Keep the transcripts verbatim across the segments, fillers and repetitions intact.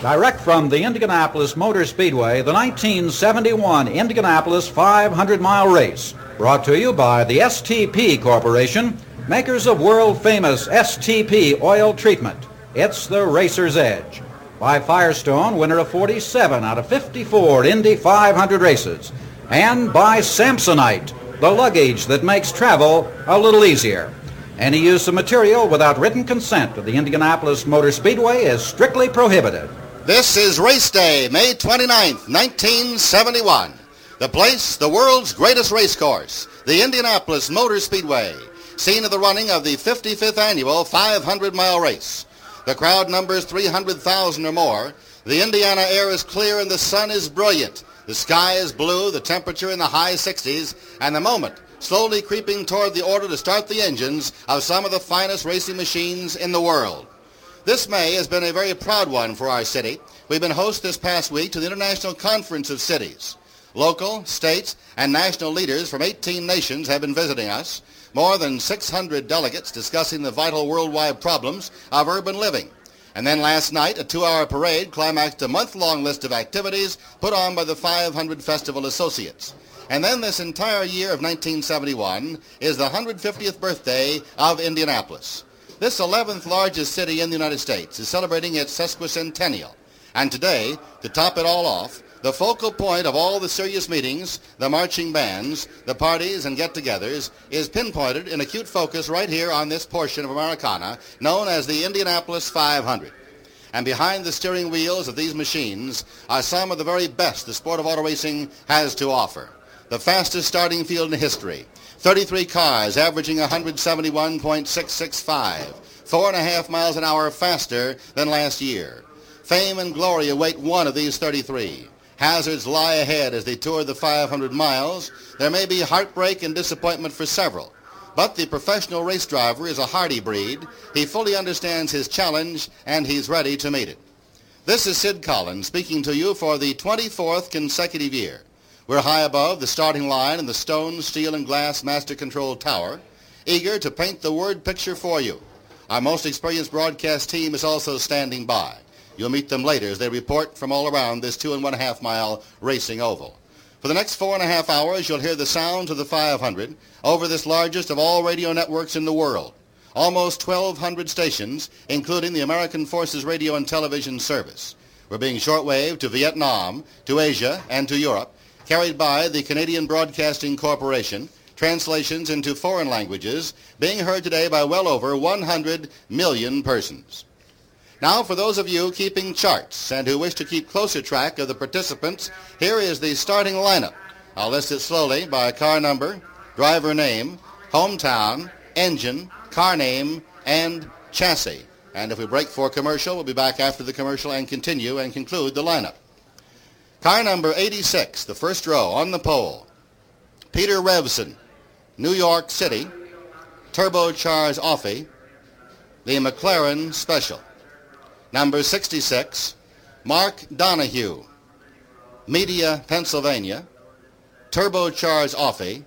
Direct from the Indianapolis Motor Speedway, the nineteen seventy-one Indianapolis five hundred mile race. Brought to you by the S T P Corporation, makers of world-famous S T P oil treatment. It's the racer's edge. By Firestone, winner of forty-seven out of fifty-four Indy five hundred races. And by Samsonite, the luggage that makes travel a little easier. Any use of material without written consent of the Indianapolis Motor Speedway is strictly prohibited. This is Race Day, May twenty-ninth, nineteen seventy-one. The place, the world's greatest race course, the Indianapolis Motor Speedway, scene of the running of the fifty-fifth annual five hundred mile race. The crowd numbers three hundred thousand or more. The Indiana air is clear and the sun is brilliant. The sky is blue, the temperature in the high sixties, and the moment slowly creeping toward the order to start the engines of some of the finest racing machines in the world. This May has been a very proud one for our city. We've been host this past week to the International Conference of Cities. Local, state, and national leaders from eighteen nations have been visiting us. More than six hundred delegates discussing the vital worldwide problems of urban living. And then last night, a two-hour parade climaxed a month-long list of activities put on by the five hundred Festival Associates. And then this entire year of nineteen seventy-one is the one hundred fiftieth birthday of Indianapolis. This eleventh largest city in the United States is celebrating its sesquicentennial. And today, to top it all off, the focal point of all the serious meetings, the marching bands, the parties and get-togethers, is pinpointed in acute focus right here on this portion of Americana known as the Indianapolis five hundred. And behind the steering wheels of these machines are some of the very best the sport of auto racing has to offer. The fastest starting field in history. thirty-three cars averaging one hundred seventy-one point six six five, four and a half miles an hour faster than last year. Fame and glory await one of these thirty-three. Hazards lie ahead as they tour the five hundred miles. There may be heartbreak and disappointment for several. But the professional race driver is a hardy breed. He fully understands his challenge and he's ready to meet it. This is Sid Collins speaking to you for the twenty-fourth consecutive year. We're high above the starting line in the stone, steel, and glass master control tower, eager to paint the word picture for you. Our most experienced broadcast team is also standing by. You'll meet them later as they report from all around this two and one half mile racing oval. For the next four and a half hours, you'll hear the sounds of the five hundred over this largest of all radio networks in the world. Almost twelve hundred stations, including the American Forces Radio and Television Service. We're being shortwave to Vietnam, to Asia, and to Europe, carried by the Canadian Broadcasting Corporation, translations into foreign languages, being heard today by well over one hundred million persons. Now, for those of you keeping charts and who wish to keep closer track of the participants, here is the starting lineup. I'll list it slowly by car number, driver name, hometown, engine, car name, and chassis. And if we break for commercial, we'll be back after the commercial and continue and conclude the lineup. Car number eighty-six, the first row, on the pole. Peter Revson, New York City, turbocharged Offie, the McLaren Special. Number sixty-six, Mark Donahue, Media, Pennsylvania, turbocharged Offie,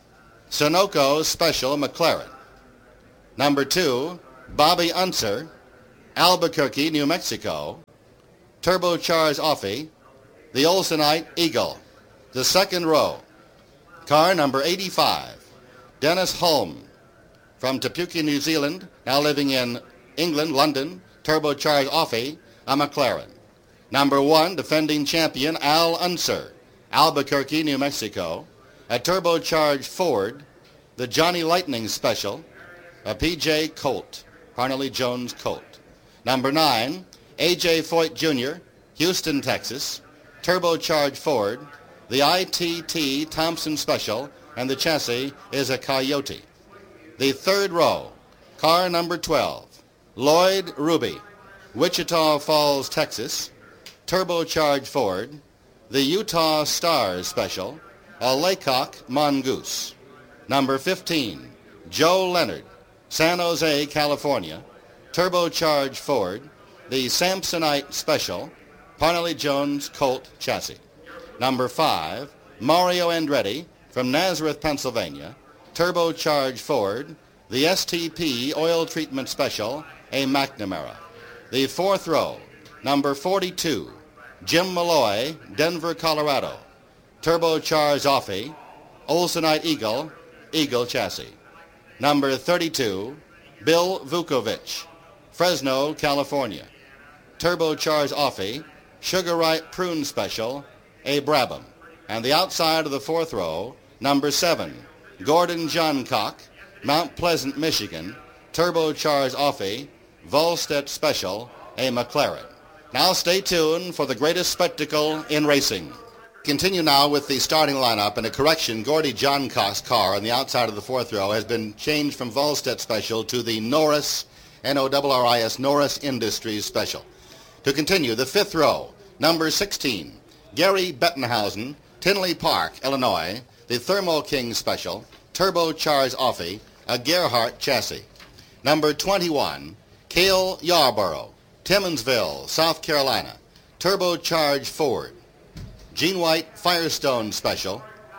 Sunoco Special McLaren. Number two, Bobby Unser, Albuquerque, New Mexico, turbocharged Offie, the Olsenite Eagle. The second row, car number eighty-five, Dennis Holm, from Te Puke, New Zealand, now living in England, London, turbocharged Offie, a McLaren. Number one, defending champion Al Unser, Albuquerque, New Mexico, a turbocharged Ford, the Johnny Lightning Special, a P J Colt, Parnelly Jones Colt. Number nine, A J Foyt Junior, Houston, Texas, turbocharged Ford, the I T T Thompson Special, and the chassis is a Coyote. The third row, car number twelve, Lloyd Ruby, Wichita Falls, Texas, turbocharged Ford, the Utah Stars Special, a Laycock Mongoose. Number fifteen, Joe Leonard, San Jose, California, turbocharged Ford, the Samsonite Special, Parnelly Jones Colt chassis. Number five, Mario Andretti from Nazareth, Pennsylvania, turbocharged Ford, the S T P Oil Treatment Special, a McNamara. The fourth row, Number forty-two, Jim Malloy, Denver, Colorado. Turbocharged Offie, Olsonite Eagle, Eagle chassis. Number thirty-two, Bill Vukovich, Fresno, California. Turbocharged Offie, Sugar-Ripe Prune Special, a Brabham. And the outside of the fourth row, number seven, Gordon Johncock, Mount Pleasant, Michigan. Turbocharged Offie, Volstedt Special, a McLaren. Now stay tuned for the greatest spectacle in racing. Continue now with the starting lineup, and a correction. Gordy Johncock's car on the outside of the fourth row has been changed from Volstedt Special to the Norris, N O R R I S, Norris Industries Special. To continue, the fifth row, number sixteen, Gary Bettenhausen, Tinley Park, Illinois, the Thermo King Special, Turbocharged Offie, a Gerhardt chassis. Number twenty-one, Cale Yarborough, Timmonsville, South Carolina, Turbocharged Ford. Gene White Firestone Special,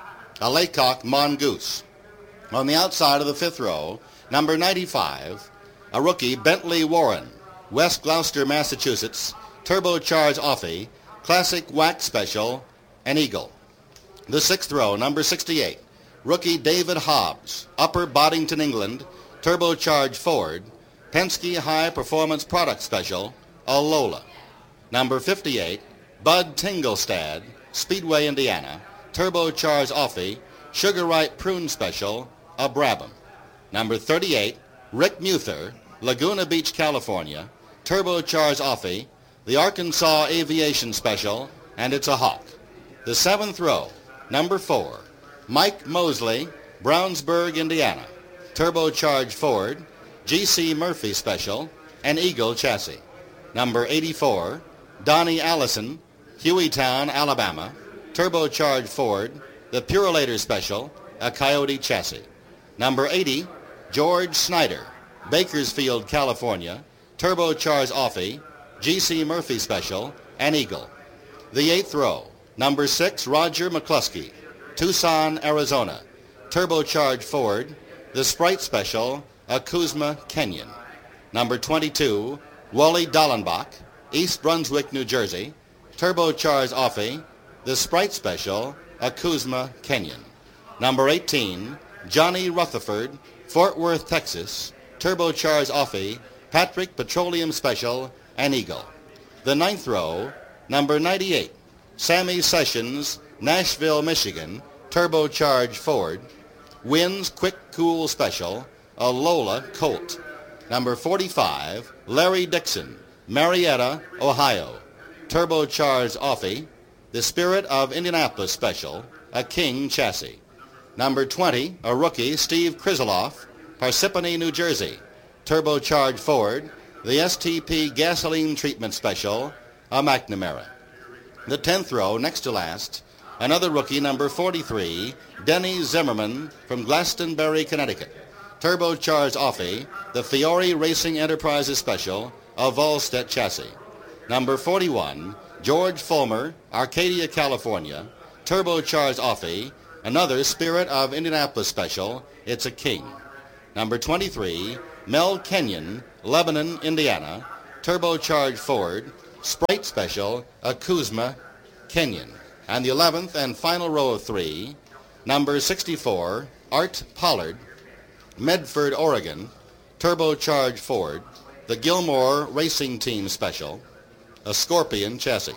a Laycock Mongoose. On the outside of the fifth row, number ninety-five, a rookie Bentley Warren, West Gloucester, Massachusetts, Turbocharged Offie, Classic Wax Special, an Eagle. The sixth row, number sixty-eight, rookie David Hobbs, Upper Boddington, England, Turbocharged Ford, Penske High Performance Product Special, a Lola. Number fifty-eight, Bud Tingelstad, Speedway, Indiana, Turbocharged Offie, Sugar-Ripe Prune Special, a Brabham. Number thirty-eight, Rick Muther, Laguna Beach, California, Turbocharged Offie, the Arkansas Aviation Special, and it's a Hawk. The seventh row, number four, Mike Mosley, Brownsburg, Indiana, Turbocharged Ford, G C Murphy Special, an Eagle chassis. Number eighty-four, Donnie Allison, Hueytown, Alabama, Turbocharged Ford, the Purolator Special, a Coyote chassis. Number eighty, George Snyder, Bakersfield, California, Turbocharged Offie, G C Murphy Special, an Eagle. The eighth row, number six, Roger McCluskey, Tucson, Arizona, Turbocharged Ford, the Sprite Special, a Kuzma Kenyon. Number twenty-two, Wally Dallenbach, East Brunswick, New Jersey, Turbocharged Offie, the Sprite Special, a Kuzma Kenyon. Number eighteen, Johnny Rutherford, Fort Worth, Texas, Turbocharged Offie, Patrick Petroleum Special, an Eagle. The ninth row, number ninety-eight, Sammy Sessions, Nashville, Michigan, Turbocharged Ford, Wynn's Quick Cool Special, a Lola Colt. Number forty-five, Larry Dixon, Marietta, Ohio, Turbocharged Offie, the Spirit of Indianapolis Special, a King chassis. Number twenty, a rookie, Steve Krizeloff, Parsippany, New Jersey, Turbocharged Ford, the S T P Gasoline Treatment Special, a McNamara. The tenth row, next to last, another rookie, number forty-three, Denny Zimmerman from Glastonbury, Connecticut, Turbocharged Offie, the Fiore Racing Enterprises Special, a Volstedt chassis. Number forty-one, George Fulmer, Arcadia, California, Turbocharged Offie, another Spirit of Indianapolis Special, it's a King. Number twenty-three, Mel Kenyon, Lebanon, Indiana, Turbocharged Ford, Sprite Special, a Kuzma Kenyon. And the eleventh and final row of three, number sixty-four, Art Pollard, Medford, Oregon, Turbocharged Ford, the Gilmore Racing Team Special, a Scorpion chassis.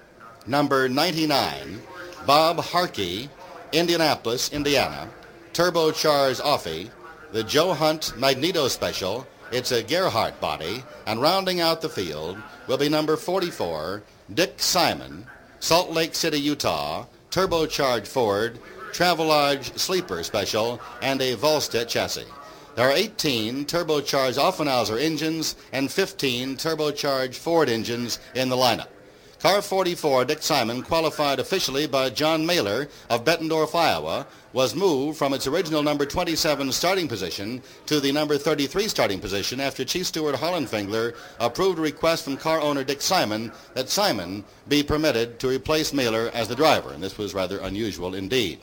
Number ninety-nine, Bob Harkey, Indianapolis, Indiana, Turbocharged Offie, the Joe Hunt Magneto Special, it's a Gerhardt body, and rounding out the field will be number forty-four, Dick Simon, Salt Lake City, Utah, Turbocharged Ford, Travelodge Sleeper Special, and a Volstedt chassis. There are eighteen turbocharged Offenhauser engines and fifteen turbocharged Ford engines in the lineup. Car forty-four, Dick Simon, qualified officially by John Mailer of Bettendorf, Iowa, was moved from its original number twenty-seven starting position to the number thirty-three starting position after Chief Steward Hollenfengler approved a request from car owner Dick Simon that Simon be permitted to replace Mailer as the driver, and this was rather unusual indeed.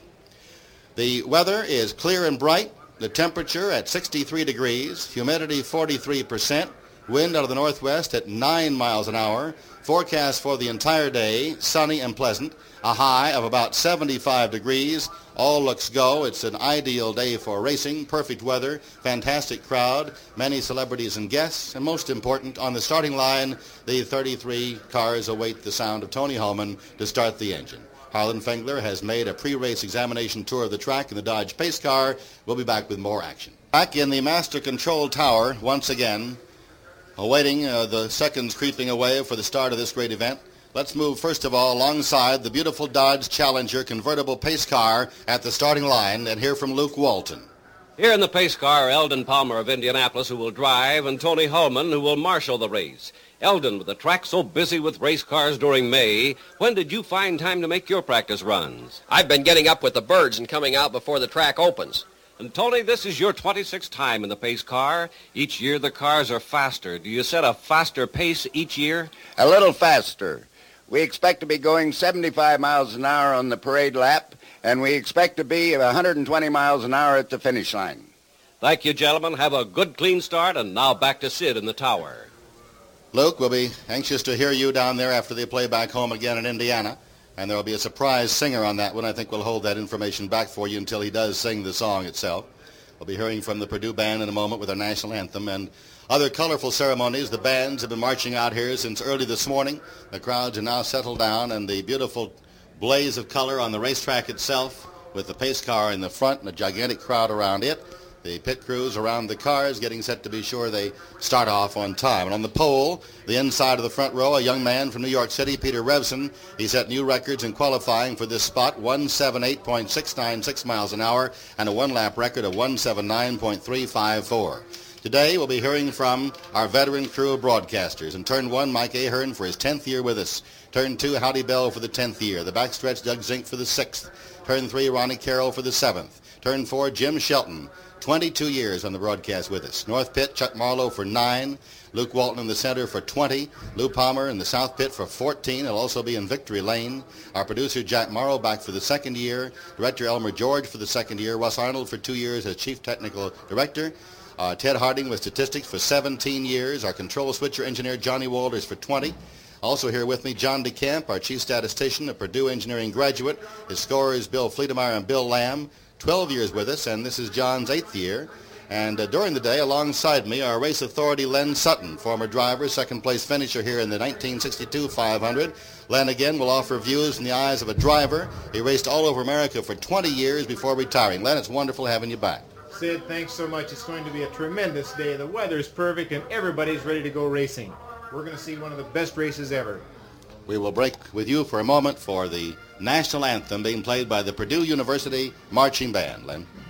The weather is clear and bright, the temperature at sixty-three degrees, humidity forty-three percent, Wind out of the northwest at nine miles an hour. Forecast for the entire day, sunny and pleasant. A high of about seventy-five degrees. All looks go. It's an ideal day for racing. Perfect weather, fantastic crowd, many celebrities and guests, and most important, on the starting line, the thirty-three cars await the sound of Tony Hulman to start the engine. Harlan Fengler has made a pre-race examination tour of the track in the Dodge Pace car. We'll be back with more action. Back in the Master Control Tower once again, awaiting uh, the seconds creeping away for the start of this great event. Let's move first of all alongside the beautiful Dodge Challenger convertible pace car at the starting line and hear from Luke Walton. Here in the pace car, Eldon Palmer of Indianapolis, who will drive, and Tony Hulman, who will marshal the race. Eldon, with the track so busy with race cars during May, when did you find time to make your practice runs? I've been getting up with the birds and coming out before the track opens. And Tony, this is your twenty-sixth time in the pace car. Each year the cars are faster. Do you set a faster pace each year? A little faster. We expect to be going seventy-five miles an hour on the parade lap, and we expect to be one hundred twenty miles an hour at the finish line. Thank you, gentlemen. Have a good, clean start, and now back to Sid in the tower. Luke, we'll be anxious to hear you down there after they play back home again in Indiana, and there will be a surprise singer on that one. I think we'll hold that information back for you until he does sing the song itself. We'll be hearing from the Purdue Band in a moment with our national anthem and other colorful ceremonies. The bands have been marching out here since early this morning. The crowds are now settled down, and the beautiful blaze of color on the racetrack itself with the pace car in the front and a gigantic crowd around it. The pit crews around the cars getting set to be sure they start off on time. And on the pole, the inside of the front row, a young man from New York City, Peter Revson. He set new records in qualifying for this spot, one seventy-eight point six nine six miles an hour and a one-lap record of one seventy-nine point three five four. Today, we'll be hearing from our veteran crew of broadcasters. In turn one, Mike Ahern for his tenth year with us. Turn two, Howdy Bell for the tenth year. The backstretch, Doug Zink for the sixth. Turn three, Ronnie Carroll for the seventh. Turn four, Jim Shelton, twenty-two years on the broadcast with us. North Pit, Chuck Marlowe for nine. Luke Walton in the center for twenty. Lou Palmer in the South Pit for fourteen. He'll also be in Victory Lane. Our producer, Jack Morrow, back for the second year. Director Elmer George for the second year. Russ Arnold for two years as Chief Technical Director. Uh, Ted Harding with statistics for seventeen years. Our control switcher engineer, Johnny Walters, for twenty. Also here with me, John DeCamp, our chief statistician, a Purdue engineering graduate. His scorers, Bill Fleetemeyer and Bill Lamb, twelve years with us, and this is John's eighth year. And uh, during the day, alongside me, our race authority, Len Sutton, former driver, second-place finisher here in the nineteen sixty-two five hundred. Len, again, will offer views from the eyes of a driver. He raced all over America for twenty years before retiring. Len, it's wonderful having you back. Sid, thanks so much. It's going to be a tremendous day. The weather's perfect, and everybody's ready to go racing. We're going to see one of the best races ever. We will break with you for a moment for the national anthem being played by the Purdue University Marching Band, Len.